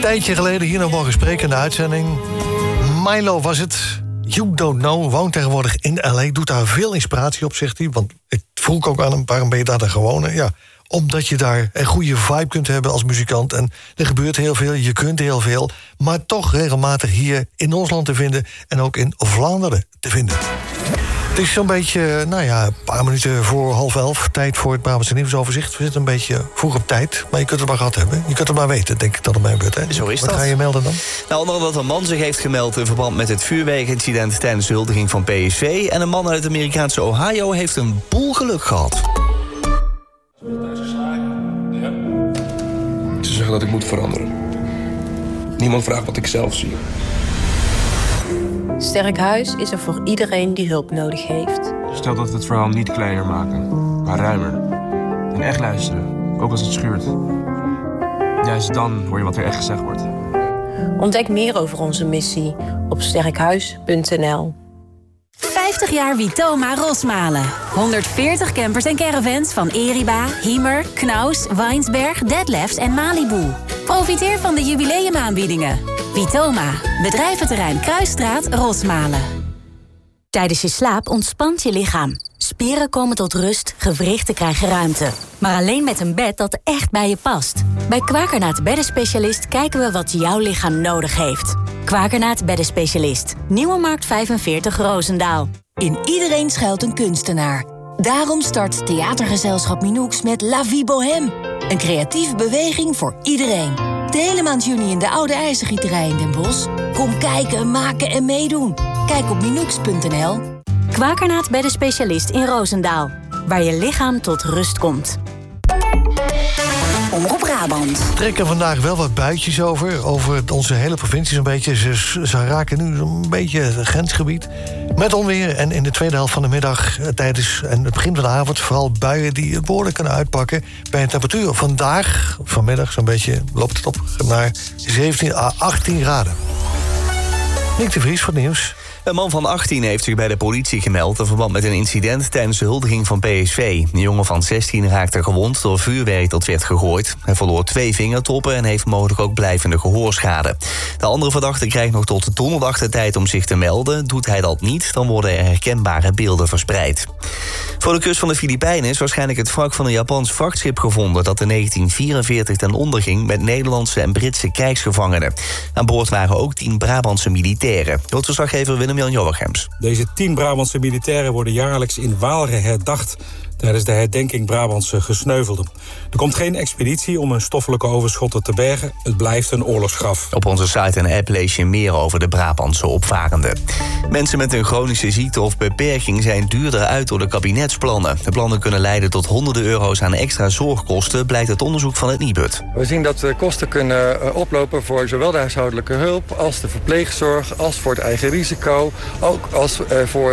tijdje geleden hier nog mogen spreken in de uitzending. Milo was het. You Don't Know, woont tegenwoordig in L.A. Doet daar veel inspiratie op, zegt hij. Want ik vroeg ook aan hem, waarom ben je daar dan gewonnen? Ja, omdat je daar een goede vibe kunt hebben als muzikant. En er gebeurt heel veel, je kunt heel veel. Maar toch regelmatig hier in ons land te vinden. En ook in Vlaanderen te vinden. Het is zo'n beetje, een paar minuten voor 10:30. Tijd voor het Brabantse nieuwsoverzicht. We zitten een beetje vroeg op tijd. Maar je kunt het maar gehad hebben. Je kunt het maar weten, denk ik dat het mij gebeurt. Hè? Zo is dat. Wat ga je melden dan? Nou, onder andere dat een man zich heeft gemeld in verband met het vuurwerkincident tijdens de huldiging van PSV. En een man uit het Amerikaanse Ohio heeft een boel geluk gehad. Ze zeggen dat ik moet veranderen. Niemand vraagt wat ik zelf zie. Sterk Huis is er voor iedereen die hulp nodig heeft. Stel dat we het verhaal niet kleiner maken, maar ruimer. En echt luisteren, ook als het schuurt. Juist dan hoor je wat er echt gezegd wordt. Ontdek meer over onze missie op sterkhuis.nl. 50 jaar Vitoma Rosmalen. 140 campers en caravans van Eriba, Hiemer, Knaus, Weinsberg, Detlefs en Malibu. Profiteer van de jubileumaanbiedingen. Vitoma, bedrijventerrein Kruisstraat, Rosmalen. Tijdens je slaap ontspant je lichaam. Spieren komen tot rust, gewrichten krijgen ruimte. Maar alleen met een bed dat echt bij je past. Bij Quakernaat Beddenspecialist kijken we wat jouw lichaam nodig heeft. Quakernaat Beddenspecialist. Nieuwe Markt 45 Roosendaal. In iedereen schuilt een kunstenaar. Daarom start theatergezelschap Minoux met La Vie Bohème. Een creatieve beweging voor iedereen. De hele maand juni in de Oude IJzergieterij in Den Bosch. Kom kijken, maken en meedoen. Kijk op minoux.nl. Quakernaat Beddenspecialist in Roosendaal. Waar je lichaam tot rust komt. Omroep Brabant. Er trekken vandaag wel wat buitjes over onze hele provincie zo'n beetje. Ze raken nu zo'n beetje het grensgebied. Met onweer en in de tweede helft van de middag tijdens en het begin van de avond vooral buien die het behoorlijk kunnen uitpakken. Bij een temperatuur vanmiddag zo'n beetje loopt het op naar 17 à 18 graden. Nick de Vries voor het nieuws. Een man van 18 heeft zich bij de politie gemeld in verband met een incident tijdens de huldiging van PSV. Een jongen van 16 raakte gewond door vuurwerk dat werd gegooid. Hij verloor 2 vingertoppen en heeft mogelijk ook blijvende gehoorschade. De andere verdachte krijgt nog tot donderdag de tijd om zich te melden. Doet hij dat niet, dan worden er herkenbare beelden verspreid. Voor de kust van de Filipijnen is waarschijnlijk het wrak van een Japans vrachtschip gevonden dat in 1944 ten onder ging met Nederlandse en Britse krijgsgevangenen. Aan boord waren ook 10 Brabantse militairen. Hoofdverslaggever Willem-Jan Joachims. Deze 10 Brabantse militairen worden jaarlijks in Waalre herdacht tijdens de herdenking Brabantse gesneuvelden. Er komt geen expeditie om hun stoffelijke overschotten te bergen. Het blijft een oorlogsgraf. Op onze site en app lees je meer over de Brabantse opvarenden. Mensen met een chronische ziekte of beperking zijn duurder uit door de kabinetsplannen. De plannen kunnen leiden tot honderden euro's aan extra zorgkosten, blijkt uit onderzoek van het Nibud. We zien dat de kosten kunnen oplopen voor zowel de huishoudelijke hulp als de verpleegzorg, als voor het eigen risico, ook als voor